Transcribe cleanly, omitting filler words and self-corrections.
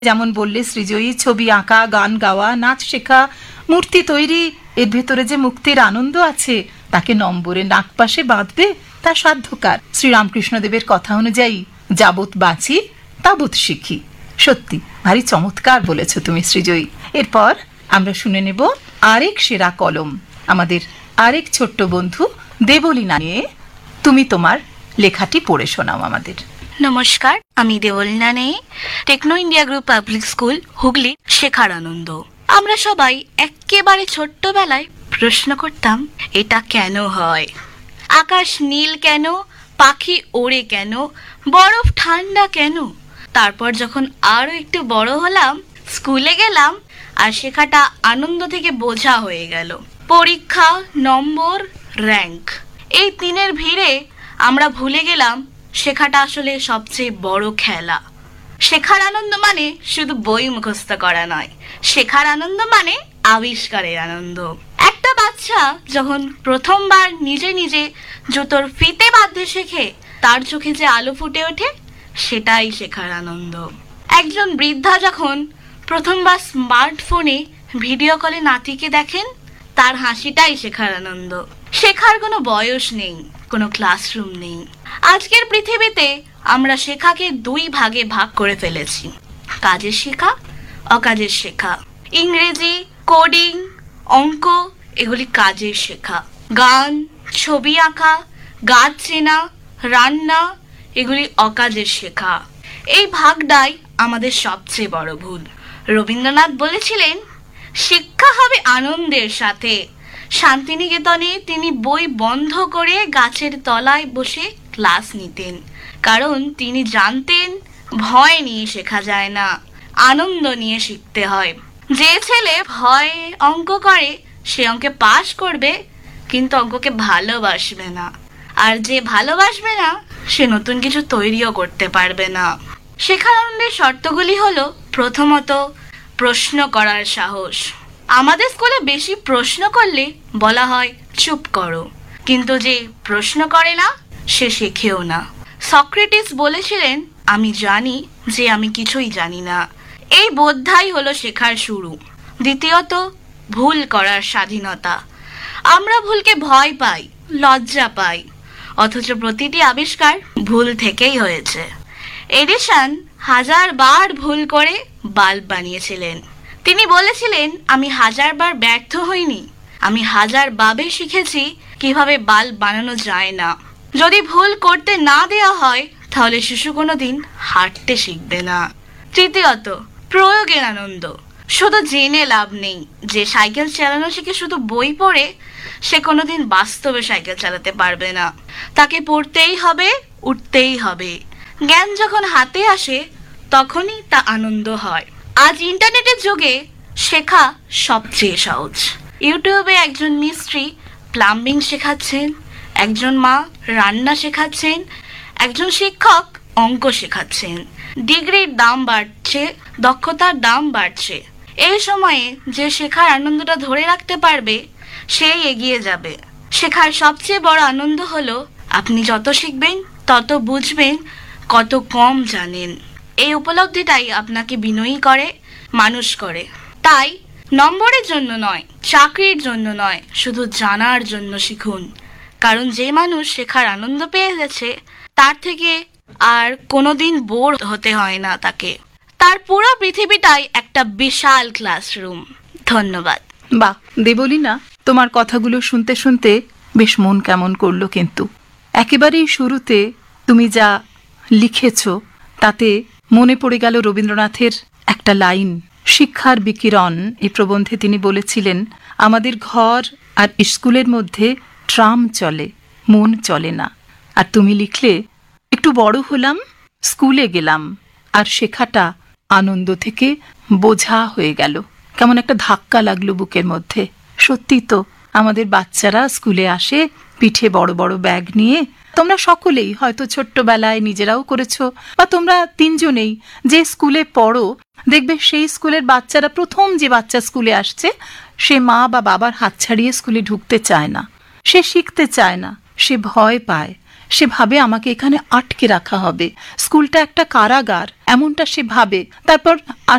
যেমন বললে সৃজয়ী, ছবি আঁকা, গান গাওয়া, নাচ শেখা, মূর্তি তৈরি, এর ভেতরে যে মুক্তির আনন্দ আছে তাকে নম্বরে নাকপাশে বাঁধবে তা সাধ্যকার। শ্রীরামকৃষ্ণদেবের কথা অনুযায়ী যাবৎ বাঁচি তাবৎ শিখি। সত্যি ভারী চমৎকার বলেছ তুমি সৃজয়ী। এরপর আমরা শুনে নেব আরেক সেরা কলম, আমাদের আরেক ছোট্ট বন্ধু দেবলীনা নিয়ে। তুমি তোমার লেখাটি পড়ে শোনাও আমাদের। নমস্কার, আমি দেবলীনা নেই, techno India group public school, Hooghly, শেখার আনন্দ। আমরা সবাই একেবারে ছোট্টবেলায় প্রশ্ন করতাম, এটা কেন হয়? আকাশ নীল কেন? পাখি ওড়ে কেন? বরফ ঠান্ডা কেন? তারপর যখন আরো একটু বড় হলাম, স্কুলে গেলাম, আর শেখাটা আনন্দ থেকে বোঝা হয়ে গেল। পরীক্ষা, নম্বর, র্যাঙ্ক, এই তিনের ভিড়ে আমরা ভুলে গেলাম শেখাটা আসলে সবচেয়ে বড় খেলা। শেখার আনন্দ মানে শুধু বই মুখস্থ করা নয়, শেখার আনন্দ মানে আবিষ্কারের আনন্দ। একটা বাচ্চা যখন প্রথমবার নিজে নিজে জুতোর ফিতে বাঁধতে শেখে, তার চোখে যে আলো ফুটে ওঠে, সেটাই শেখার আনন্দ। একজন বৃদ্ধা যখন প্রথমবার স্মার্টফোনে ভিডিও কলে নাতিকে দেখেন, তার হাসিটাই শেখার আনন্দ। শেখার কোনো বয়স নেই, কোনো ক্লাসরুম নেই। আজকের পৃথিবীতে আমরা শেখাকে দুই ভাগে ভাগ করে ফেলেছি, কাজের শেখা, অকাজের শেখা। ইংরেজি, কোডিং, অঙ্ক, এগুলি কাজের শেখা। গান, ছবি আঁকা, গাছ চেনা, রান্না, এগুলি অকাজের শেখা। এই ভাগটাই আমাদের সবচেয়ে বড় ভুল। রবীন্দ্রনাথ বলেছিলেন, শিক্ষা হবে আনন্দের সাথে। শান্তিনিকেতনে তিনি বই বন্ধ করে গাছের তলায় বসে ক্লাস নিতেন, কারণ তিনি জানতেন ভয় নিয়ে শেখা যায় না, আনন্দ নিয়ে শিখতে হয়। যে ছেলে ভয়ে অঙ্ক করে সে অঙ্কে পাশ করবে, কিন্তু অঙ্ককে ভালোবাসবে না। আর যে ভালোবাসবে না সে নতুন কিছু তৈরিও করতে পারবে না। শেখার আনন্দের শর্তগুলি হলো, প্রথমত প্রশ্ন করার সাহস। আমাদের স্কুলে বেশি প্রশ্ন করলে বলা হয় চুপ করো, কিন্তু যে প্রশ্ন করে না সে শেখেও না। সক্রেটিস বলেছিলেন, আমি জানি যে আমি কিছুই জানি না। এই বোধটাই হলো শেখার শুরু। দ্বিতীয়ত ভুল করার স্বাধীনতা। আমরা ভুলকে ভয় পাই, লজ্জা পাই, অথচ প্রতিটি আবিষ্কার ভুল থেকেই হয়েছে। এডিসন 1000 বার ভুল করে বাল্ব বানিয়েছিলেন। তিনি বলেছিলেন, আমি 1000 বার ব্যর্থ হইনি, আমি 1000 ভাবে শিখেছি কিভাবে বাল্ব বানানো যায় না। যদি ভুল করতে না দেওয়া হয়, তাহলে শিশু কোনোদিন হাঁটতে শিখবে না। তৃতীয়ত প্রয়োগের আনন্দ। শুধু জেনে লাভ নেই, যে সাইকেল চালানো শিখে শুধু বই পড়ে, সে কোনোদিন বাস্তবে সাইকেল চালাতে পারবে না। তাকে পড়তেই হবে, উঠতেই হবে। জ্ঞান যখন হাতে আসে, তখনই তা আনন্দ হয়। আজ ইন্টারনেটের যুগে শেখা সবচেয়ে সহজ। ইউটিউবে একজন মিস্ত্রি প্লাম্বিং শেখাচ্ছেন, একজন মা রান্না শেখাচ্ছেন, একজন শিক্ষক অঙ্ক শেখাচ্ছেন। ডিগ্রির দাম বাড়ছে, দক্ষতার দাম বাড়ছে। এই সময়ে যে শেখার আনন্দটা ধরে রাখতে পারবে, সেই এগিয়ে যাবে। শেখার সবচেয়ে বড় আনন্দ হলো, আপনি যত শিখবেন তত বুঝবেন কত কম জানেন। এই উপলব্ধিটাই আপনাকে বিনয়ী করে, মানুষ করে। তাই নম্বরের জন্য নয়, চাকরির জন্য নয়, শুধু জানার জন্য শিখুন। কারণ যে মানুষ শেখার আনন্দ পেয়ে গেছে, তার থেকে আর কোনোদিন বোর হতে হয় না তাকে। তার পুরো পৃথিবীটাই একটা বিশাল ক্লাসরুম। ধন্যবাদ। বাহ দেবলীনা, তোমার কথাগুলো শুনতে শুনতে বেশ মন কেমন করলো। কিন্তু একেবারেই শুরুতে তুমি যা লিখেছ, তাতে মনে পড়ে গেল রবীন্দ্রনাথের একটা লাইন। শিক্ষার বিকিরণ এই প্রবন্ধে তিনি বলেছিলেন, আমাদের ঘর আর স্কুলের মধ্যে ট্রাম চলে, মন চলে না। আর তুমি লিখলে, একটু বড় হলাম, স্কুলে গেলাম, আর শেখাটা আনন্দ থেকে বোঝা হয়ে গেল। কেমন একটা ধাক্কা লাগলো বুকের মধ্যে। সত্যি তো, আমাদের বাচ্চারা স্কুলে আসে পিঠে বড় বড় ব্যাগ নিয়ে। তোমরা সকলেই হয়তো ছোট্টবেলায় নিজেরাও করেছো, বা তোমরা তিনজনেই যে স্কুলে পড়ো, দেখবে সেই স্কুলের বাচ্চারা প্রথম যে বাচ্চা স্কুলে আসছে, সে মা বা বাবার হাত ছাড়িয়ে স্কুলে ঢুকতে চায় না, সে শিখতে চায় না, সে ভয় পায়। সে ভাবে আমাকে এখানে আটকে রাখা হবে, স্কুলটা একটা কারাগার, এমনটা সে ভাবে। তারপর